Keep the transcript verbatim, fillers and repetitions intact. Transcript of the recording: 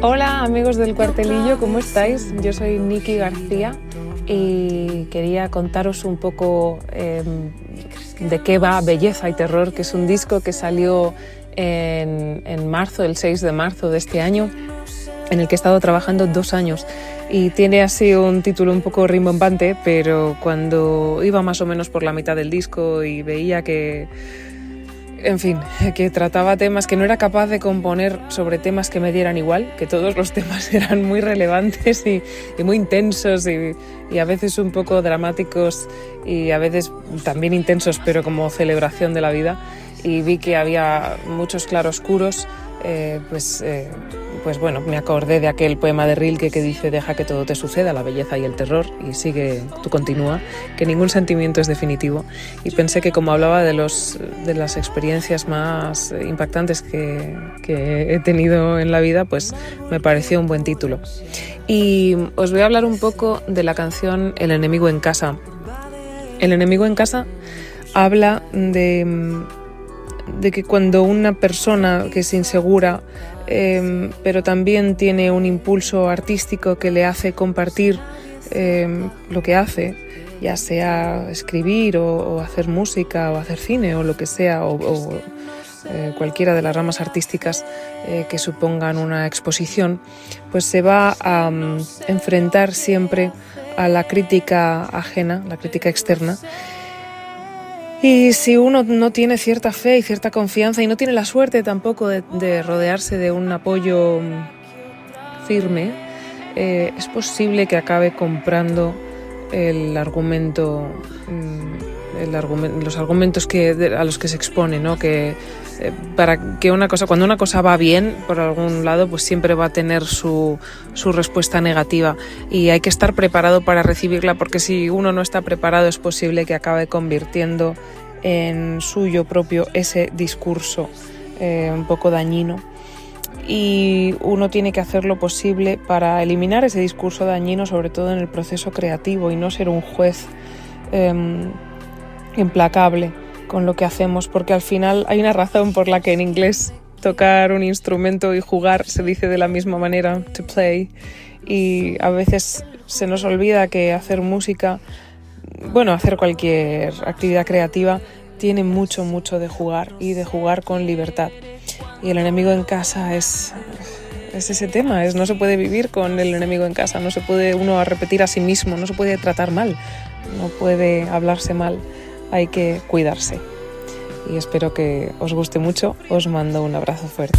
Hola amigos del Cuartelillo, ¿cómo estáis? Yo soy Niki García y quería contaros un poco eh, de qué va Belleza y Terror, que es un disco que salió en, en marzo, el seis de marzo de este año, en el que he estado trabajando dos años. Y tiene así un título un poco rimbombante, pero cuando iba más o menos por la mitad del disco y veía que, en fin, que trataba temas que no era capaz de componer sobre temas que me dieran igual, que todos los temas eran muy relevantes y, y muy intensos y, y a veces un poco dramáticos y a veces también intensos, pero como celebración de la vida. Y vi que había muchos claroscuros, eh, pues, eh, pues bueno, me acordé de aquel poema de Rilke que dice: deja que todo te suceda, la belleza y el terror, y sigue, tú continúa, que ningún sentimiento es definitivo. Y pensé que como hablaba de, los, de las experiencias más impactantes que, que he tenido en la vida, pues me pareció un buen título. Y os voy a hablar un poco de la canción El enemigo en casa. El enemigo en casa habla de... de que cuando una persona que es insegura, eh, pero también tiene un impulso artístico que le hace compartir eh, lo que hace, ya sea escribir o, o hacer música o hacer cine o lo que sea, o, o eh, cualquiera de las ramas artísticas eh, que supongan una exposición, pues se va a um, enfrentar siempre a la crítica ajena, la crítica externa. Y si uno no tiene cierta fe y cierta confianza y no tiene la suerte tampoco de, de rodearse de un apoyo firme, eh, es posible que acabe comprando el argumento, el argumento los argumentos que, de, a los que se expone, ¿no? Que eh, para que una cosa, cuando una cosa va bien por algún lado, pues siempre va a tener su, su respuesta negativa y hay que estar preparado para recibirla, porque si uno no está preparado es posible que acabe convirtiendo en suyo propio ese discurso eh, un poco dañino, y uno tiene que hacer lo posible para eliminar ese discurso dañino, sobre todo en el proceso creativo, y no ser un juez eh, implacable con lo que hacemos, porque al final hay una razón por la que en inglés tocar un instrumento y jugar se dice de la misma manera, to play, y a veces se nos olvida que hacer música, bueno, hacer cualquier actividad creativa tiene mucho, mucho de jugar y de jugar con libertad. Y el enemigo en casa es, es ese tema, es, no se puede vivir con el enemigo en casa, no se puede uno repetir a sí mismo, no se puede tratar mal, no puede hablarse mal, hay que cuidarse. Y espero que os guste mucho, os mando un abrazo fuerte.